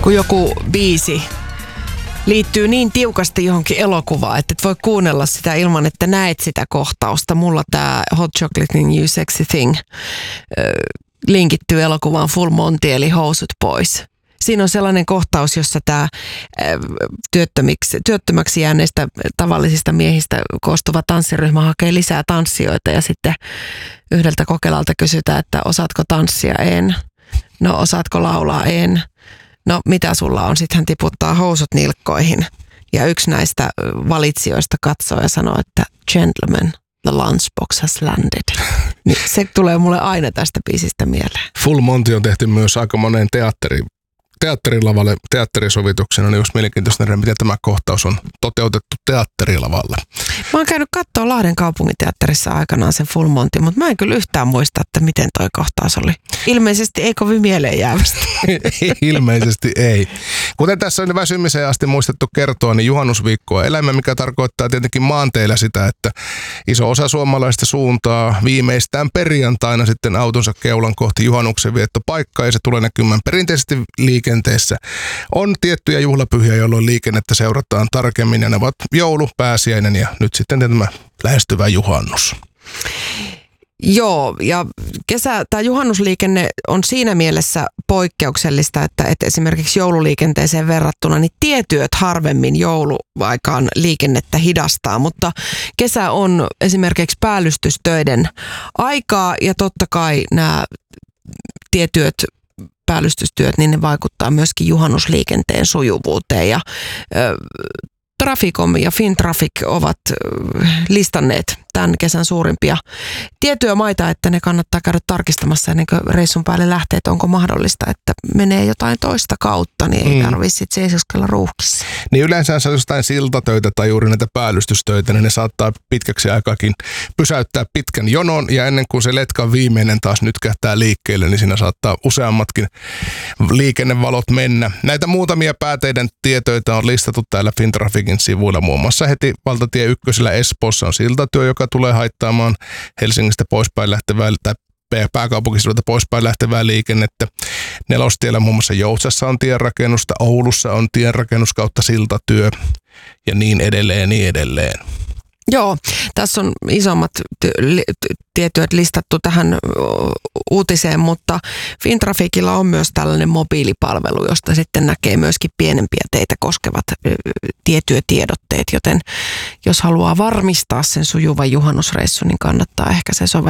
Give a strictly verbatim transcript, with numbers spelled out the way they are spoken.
kun joku biisi liittyy niin tiukasti johonkin elokuvaan, että et voi kuunnella sitä ilman, että näet sitä kohtausta. Mulla tää Hot Chocolate in You Sexy Thing äh, linkittyy elokuvaan Full Monty eli Housut pois. Siinä on sellainen kohtaus, jossa tämä työttömiksi, työttömäksi jääneistä tavallisista miehistä koostuva tanssiryhmä hakee lisää tanssijoita ja sitten yhdeltä kokelalta kysytään, että osaatko tanssia? En. No osaatko laulaa? En. No mitä sulla on? Sitten hän tiputtaa housut nilkkoihin ja yksi näistä valitsijoista katsoo ja sanoo, että gentlemen, the lunchbox has landed. Niin se tulee mulle aina tästä biisistä mieleen. Full Monty on tehty myös aika moneen teatteri, teatterilavalle teatterisovituksena, niin olisi mielenkiintoista nähdä, miten tämä kohtaus on toteutettu teatterilavalla. Mä oon käynyt katsoa Lahden kaupunginteatterissa aikanaan sen Full Monty, mutta mä en kyllä yhtään muista, että miten toi kohtaus oli. Ilmeisesti ei kovin mieleen jäävästi. Ilmeisesti ei. Kuten tässä on väsymiseen asti muistettu kertoa, niin juhannusviikkoa elämä, mikä tarkoittaa tietenkin maanteillä sitä, että iso osa suomalaista suuntaa viimeistään perjantaina sitten autonsa keulan kohti juhannuksen viettopaikkaa, ja se tulee näkymään perinteisesti liikenteessä. On tiettyjä juhlapyhiä, jolloin liikennettä seurataan tarkemmin, ja ne ovat joulu, pääsiäinen ja nyt sitten tämä lähestyvä juhannus. Joo, ja kesä, tämä juhannusliikenne on siinä mielessä poikkeuksellista, että, että esimerkiksi joululiikenteeseen verrattuna niin tietyöt harvemmin jouluaikaan liikennettä hidastaa, mutta kesä on esimerkiksi päällystystöiden aikaa ja totta kai nämä tietyöt päällystystyöt, niin ne vaikuttaa myöskin juhannusliikenteen sujuvuuteen ja ö, Traficom ja Fintraffic ovat listanneet tämän kesän suurimpia tietyömaita, että ne kannattaa käydä tarkistamassa ennen kuin reissun päälle lähtee, että onko mahdollista, että menee jotain toista kautta, niin ei tarvitse sitten seisoskella ruuhkissa. Niin yleensä jos jostain siltatöitä tai juuri näitä päällystystöitä, niin ne saattaa pitkäksi aikaakin pysäyttää pitkän jonon ja ennen kuin se letkan viimeinen taas nytkähtää liikkeelle, niin siinä saattaa useammatkin liikennevalot mennä. Näitä muutamia pääteiden tietoita on listattu täällä Fintrafficin sivuilla, muun muassa heti valtatie ykkösellä Espoossa on siltatyö, joka tulee haittaamaan Helsingistä poispäin lähtevää tai pääkaupunkiseudulta poispäin lähtevää liikennettä. Nelostiellä muun muassa Joutsassa on tienrakennusta, Oulussa on tienrakennus kautta siltatyö ja niin edelleen ja niin edelleen. Joo, tässä on isommat tietyöt listattu tähän uutiseen, mutta Fintrafficilla on myös tällainen mobiilipalvelu, josta sitten näkee myöskin pienempiä teitä koskevat tietyötiedotteet, joten jos haluaa varmistaa sen sujuvan juhannusreissun, niin kannattaa ehkä se sovellus